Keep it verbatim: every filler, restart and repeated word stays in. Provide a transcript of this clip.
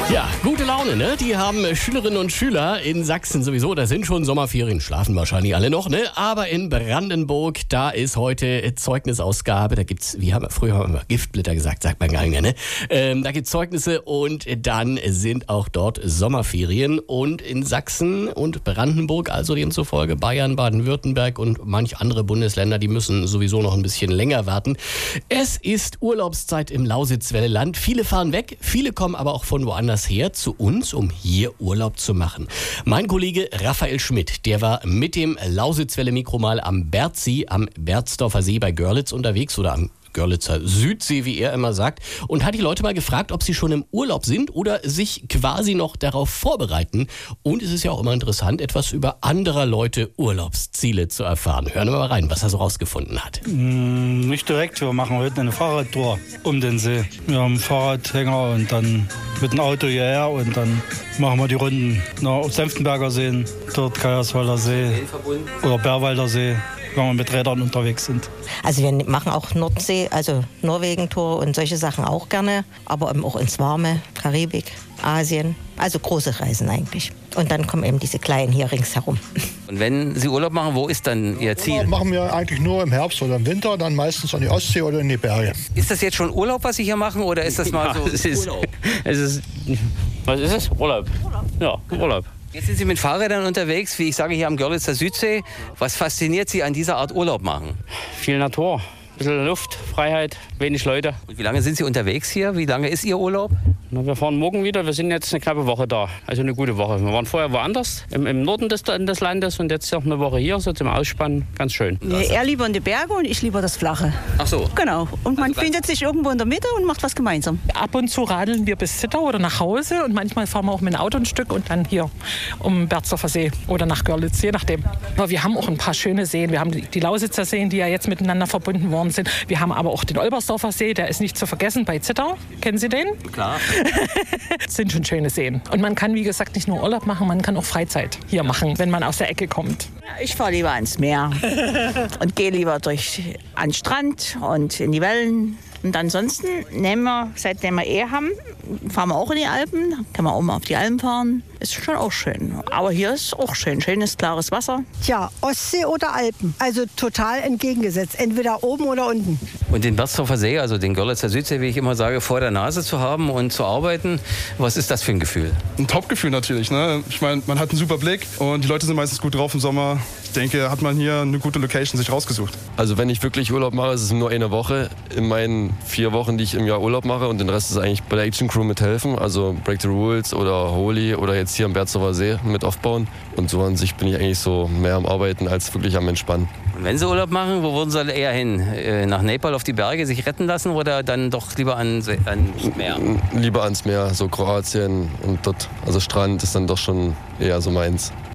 Ja, gute Laune, ne? Die haben Schülerinnen und Schüler in Sachsen sowieso. Da sind schon Sommerferien, schlafen wahrscheinlich alle noch, ne? Aber in Brandenburg, da ist heute Zeugnisausgabe. Da gibt's, wie haben wir, früher haben wir immer Giftblätter gesagt, sagt man gar nicht mehr, ne? Ähm, da gibt's Zeugnisse und dann sind auch dort Sommerferien. Und in Sachsen und Brandenburg, also demzufolge Bayern, Baden-Württemberg und manch andere Bundesländer, die müssen sowieso noch ein bisschen länger warten. Es ist Urlaubszeit im Lausitzwelle-Land. Viele fahren weg, viele kommen aber auch von woanders her zu uns, um hier Urlaub zu machen. Mein Kollege Raphael Schmidt, der war mit dem Lausitzwelle-Mikro mal am Berdsee, am Berzdorfer See bei Görlitz unterwegs oder am Görlitzer Südsee, wie er immer sagt, und hat die Leute mal gefragt, ob sie schon im Urlaub sind oder sich quasi noch darauf vorbereiten. Und es ist ja auch immer interessant, etwas über anderer Leute Urlaubsziele zu erfahren. Hören wir mal rein, was er so rausgefunden hat. Mm, nicht direkt, wir machen heute eine Fahrradtour um den See. Wir haben einen Fahrradhänger und dann mit dem Auto hierher und dann machen wir die Runden nach Senftenberger Seen, dort Kajerswalder See oder Bärwalder See, wenn wir mit Rädern unterwegs sind. Also wir machen auch Nordsee, also Norwegen-Tour und solche Sachen auch gerne, aber eben auch ins Warme, Karibik, Asien, also große Reisen eigentlich. Und dann kommen eben diese kleinen hier ringsherum. Und wenn Sie Urlaub machen, wo ist dann Ihr Ziel? Urlaub machen wir eigentlich nur im Herbst oder im Winter, dann meistens an die Ostsee oder in die Berge. Ist das jetzt schon Urlaub, was Sie hier machen, oder ist das mal so? Ja, es ist, Urlaub? Es ist, was ist es? Urlaub. Urlaub. Ja, Urlaub. Jetzt sind Sie mit Fahrrädern unterwegs, wie ich sage, hier am Görlitzer Südsee. Was fasziniert Sie an dieser Art Urlaub machen? Viel Natur, ein bisschen Luft, Freiheit, wenig Leute. Und wie lange sind Sie unterwegs hier? Wie lange ist Ihr Urlaub? Na, wir fahren morgen wieder. Wir sind jetzt eine knappe Woche da. Also eine gute Woche. Wir waren vorher woanders, im, im Norden des, des Landes, und jetzt noch eine Woche hier, so zum Ausspannen. Ganz schön. Nee, er lieber in die Berge und ich lieber das Flache. Ach so. Genau. Und man Also findet sich irgendwo in der Mitte und macht was gemeinsam. Ab und zu radeln wir bis Zittau oder nach Hause und manchmal fahren wir auch mit dem Auto ein Stück und dann hier um Berzdorfer See oder nach Görlitz, je nachdem. Aber wir haben auch ein paar schöne Seen. Wir haben die, die Lausitzer Seen, die ja jetzt miteinander verbunden worden sind. Wir haben aber auch den Olbersdorfer See, der ist nicht zu vergessen, bei Zittau. Kennen Sie den? Klar. Das sind schon schöne Seen. Und man kann, wie gesagt, nicht nur Urlaub machen, man kann auch Freizeit hier machen, wenn man aus der Ecke kommt. Ich fahre lieber ans Meer und gehe lieber durch an den Strand und in die Wellen. Und ansonsten nehmen wir, seitdem wir eh haben, fahren wir auch in die Alpen. Kann man auch mal auf die Alpen fahren. Ist schon auch schön. Aber hier ist auch schön. Schönes, klares Wasser. Tja, Ostsee oder Alpen. Also total entgegengesetzt. Entweder oben oder unten. Und den Berzdorfer See, also den Görlitzer Südsee, wie ich immer sage, vor der Nase zu haben und zu arbeiten, was ist das für ein Gefühl? Ein Top-Gefühl natürlich. Ne? Ich meine, man hat einen super Blick und die Leute sind meistens gut drauf im Sommer. Ich denke, hat man hier eine gute Location sich rausgesucht. Also wenn ich wirklich Urlaub mache, ist es nur eine Woche in meinen vier Wochen, die ich im Jahr Urlaub mache, und den Rest ist eigentlich bei der Action Crew mithelfen, also Break the Rules oder Holy oder jetzt hier am Berzdorfer See mit aufbauen. Und so an sich bin ich eigentlich so mehr am Arbeiten als wirklich am Entspannen. Und wenn Sie Urlaub machen, wo würden Sie eher hin? Äh, nach Nepal auf die Berge sich retten lassen oder dann doch lieber an, ans Meer? Lieber ans Meer, so Kroatien und dort, also Strand ist dann doch schon eher so meins.